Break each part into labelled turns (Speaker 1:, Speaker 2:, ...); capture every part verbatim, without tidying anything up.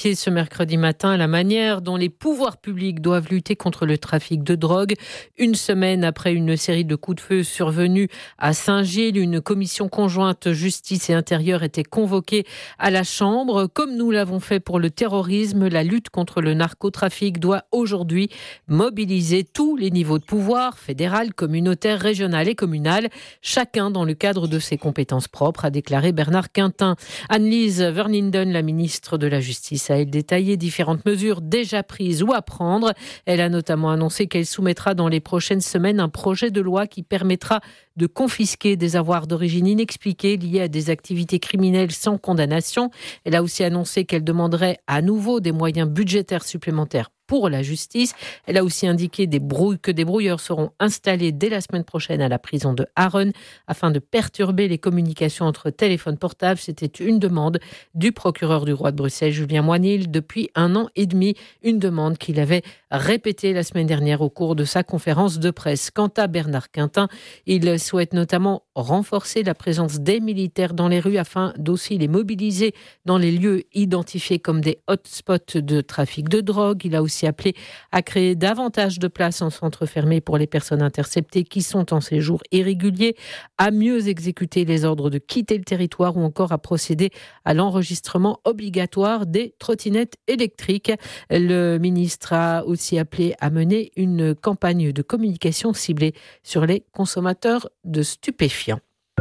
Speaker 1: Ce mercredi matin, la manière dont les pouvoirs publics doivent lutter contre le trafic de drogue. Une semaine après une série de coups de feu survenus à Saint-Gilles, une commission conjointe justice et intérieur était convoquée à la Chambre. Comme nous l'avons fait pour le terrorisme, la lutte contre le narcotrafic doit aujourd'hui mobiliser tous les niveaux de pouvoir, fédéral, communautaire, régional et communal, chacun dans le cadre de ses compétences propres, a déclaré Bernard Quintin. Anneliese Verlinden, la ministre de la Justice, a elle détaillé différentes mesures déjà prises ou à prendre. Elle a notamment annoncé qu'elle soumettra dans les prochaines semaines un projet de loi qui permettra de confisquer des avoirs d'origine inexpliquée liés à des activités criminelles sans condamnation. Elle a aussi annoncé qu'elle demanderait à nouveau des moyens budgétaires supplémentaires pour la justice. Elle a aussi indiqué des brouilles, que des brouilleurs seront installés dès la semaine prochaine à la prison de Harren afin de perturber les communications entre téléphones portables. C'était une demande du procureur du roi de Bruxelles, Julien Moinil, depuis un an et demi. Une demande qu'il avait répétée la semaine dernière au cours de sa conférence de presse. Quant à Bernard Quintin, il souhaite notamment renforcer la présence des militaires dans les rues afin d'aussi les mobiliser dans les lieux identifiés comme des hotspots de trafic de drogue. Il a aussi appelé à créer davantage de places en centre fermé pour les personnes interceptées qui sont en séjour irrégulier, à mieux exécuter les ordres de quitter le territoire ou encore à procéder à l'enregistrement obligatoire des trottinettes électriques. Le ministre a aussi appelé à mener une campagne de communication ciblée sur les consommateurs de stupéfiants.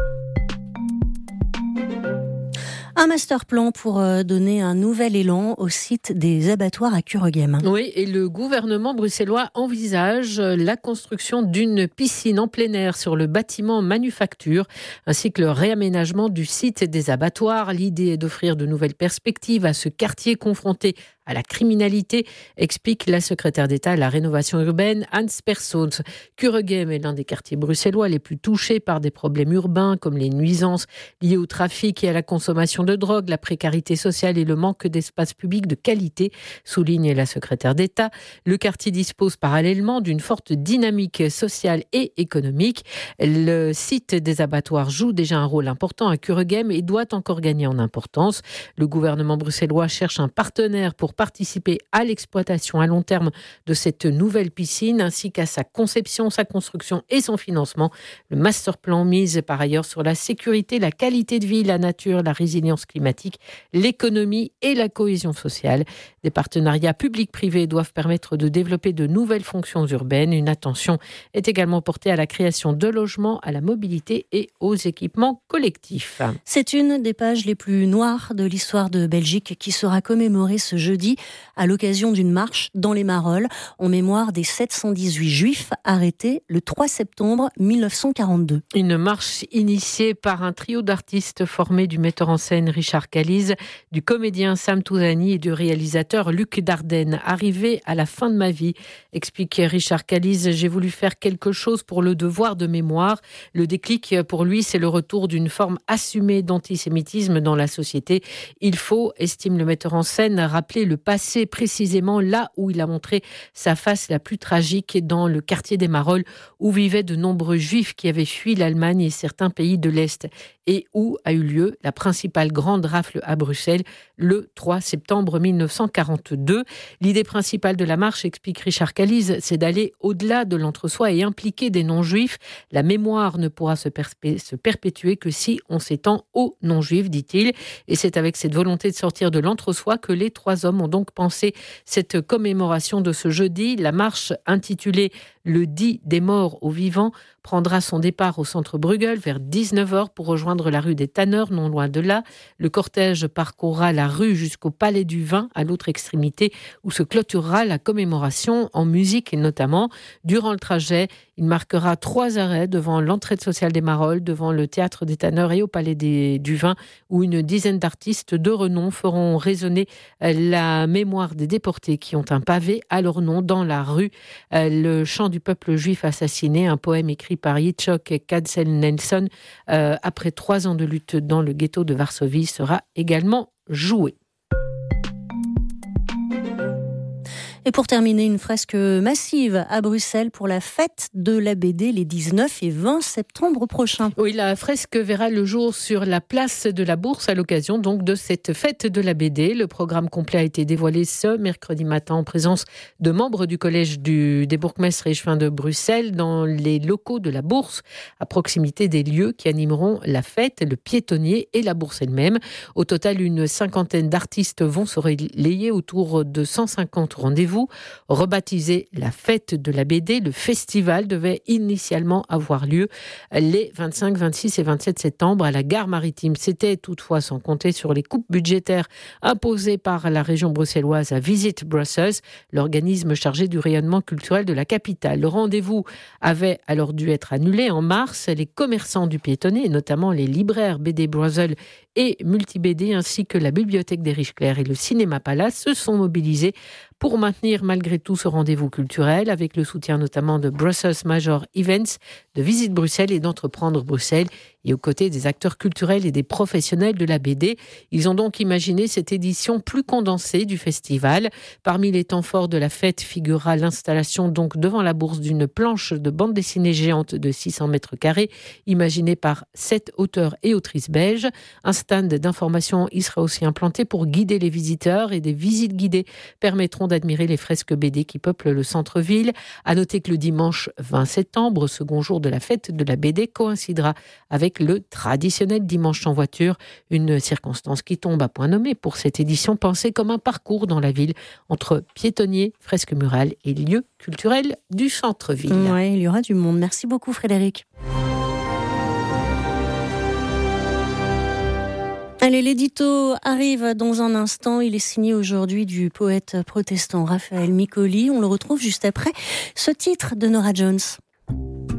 Speaker 2: Un master plan pour donner un nouvel élan au site des abattoirs à Kuregem.
Speaker 1: Oui, et le gouvernement bruxellois envisage la construction d'une piscine en plein air sur le bâtiment manufacture, ainsi que le réaménagement du site des abattoirs. L'idée est d'offrir de nouvelles perspectives à ce quartier confronté à la criminalité, explique la secrétaire d'État à la rénovation urbaine, Hans Persons. Kuregem est l'un des quartiers bruxellois les plus touchés par des problèmes urbains comme les nuisances liées au trafic et à la consommation de drogue, la précarité sociale et le manque d'espace public de qualité, souligne la secrétaire d'État. Le quartier dispose parallèlement d'une forte dynamique sociale et économique. Le site des abattoirs joue déjà un rôle important à Kuregem et doit encore gagner en importance. Le gouvernement bruxellois cherche un partenaire pour participer à l'exploitation à long terme de cette nouvelle piscine, ainsi qu'à sa conception, sa construction et son financement. Le master plan mise par ailleurs sur la sécurité, la qualité de vie, la nature, la résilience climatique, l'économie et la cohésion sociale. Des partenariats publics-privés doivent permettre de développer de nouvelles fonctions urbaines. Une attention est également portée à la création de logements, à la mobilité et aux équipements collectifs.
Speaker 2: C'est une des pages les plus noires de l'histoire de Belgique qui sera commémorée ce jeudi à l'occasion d'une marche dans les Marolles en mémoire des sept cent dix-huit juifs arrêtés le trois septembre mille neuf cent quarante-deux.
Speaker 1: Une marche initiée par un trio d'artistes formé du metteur en scène Richard Calise, du comédien Sam Touzani et du réalisateur Luc Dardenne. Arrivé à la fin de ma vie, explique Richard Calise, j'ai voulu faire quelque chose pour le devoir de mémoire. Le déclic pour lui, c'est le retour d'une forme assumée d'antisémitisme dans la société. Il faut, estime le metteur en scène, rappeler le passé précisément là où il a montré sa face la plus tragique dans le quartier des Marolles où vivaient de nombreux juifs qui avaient fui l'Allemagne et certains pays de l'Est et où a eu lieu la principale grande rafle à Bruxelles le trois septembre mille neuf cent quarante-deux. L'idée principale de la marche, explique Richard Calise, c'est d'aller au-delà de l'entre-soi et impliquer des non-juifs. La mémoire ne pourra se, persp- se perpétuer que si on s'étend aux non-juifs, dit-il. Et c'est avec cette volonté de sortir de l'entre-soi que les trois hommes ont donc pensé cette commémoration de ce jeudi. La marche intitulée « Le dit des morts aux vivants » prendra son départ au centre Bruegel vers dix-neuf heures pour rejoindre la rue des Tanneurs, non loin de là. Le cortège parcourra la rue jusqu'au Palais du Vin, à l'autre extrémité, où se clôturera la commémoration en musique notamment. Durant le trajet, il marquera trois arrêts devant l'entraide sociale des Marolles, devant le théâtre des Tanneurs et au Palais des, du Vin, où une dizaine d'artistes de renom feront résonner la mémoire des déportés qui ont un pavé à leur nom dans la rue. Le chant du peuple juif assassiné, un poème écrit par Yitzhak Katzenelson euh, après trois ans de lutte dans le ghetto de Varsovie, sera également joué.
Speaker 2: Et Et pour terminer, une fresque massive à Bruxelles pour la fête de la B D les dix-neuf et vingt septembre prochains.
Speaker 1: Oui, la fresque verra le jour sur la place de la Bourse à l'occasion donc de cette fête de la B D. Le programme complet a été dévoilé ce mercredi matin en présence de membres du collège du, des bourgmestres et échevins de Bruxelles dans les locaux de la Bourse, à proximité des lieux qui animeront la fête, le piétonnier et la Bourse elle-même. Au total, une cinquantaine d'artistes vont se relayer autour de cent cinquante rendez-vous. Rebaptisé la fête de la B D, le festival devait initialement avoir lieu les vingt-cinq, vingt-six et vingt-sept septembre à la gare maritime. C'était toutefois sans compter sur les coupes budgétaires imposées par la région bruxelloise à Visit Brussels, l'organisme chargé du rayonnement culturel de la capitale. Le rendez-vous avait alors dû être annulé en mars. Les commerçants du piétonnier, notamment les libraires B D Brussels et Multi-B D, ainsi que la bibliothèque des Riches-Clairs et le Cinéma Palace, se sont mobilisés pour maintenir malgré tout ce rendez-vous culturel, avec le soutien notamment de Brussels Major Events, de Visite Bruxelles et d'Entreprendre Bruxelles, et aux côtés des acteurs culturels et des professionnels de la B D. Ils ont donc imaginé cette édition plus condensée du festival. Parmi les temps forts de la fête figurera l'installation donc devant la Bourse d'une planche de bande dessinée géante de six cents mètres carrés, imaginée par sept auteurs et autrices belges. Un stand d'information y sera aussi implanté pour guider les visiteurs, et des visites guidées permettront d'admirer les fresques B D qui peuplent le centre-ville. À noter que le dimanche vingt septembre, second jour de la fête de la B D, coïncidera avec le traditionnel dimanche sans voiture, une circonstance qui tombe à point nommé pour cette édition pensée comme un parcours dans la ville entre piétonniers, fresques murales et lieux culturels du centre-ville.
Speaker 2: Ouais, il y aura du monde. Merci beaucoup Frédéric. Allez, l'édito arrive dans un instant. Il est signé aujourd'hui du poète protestant Raphaël Micoli. On le retrouve juste après ce titre de Norah Jones.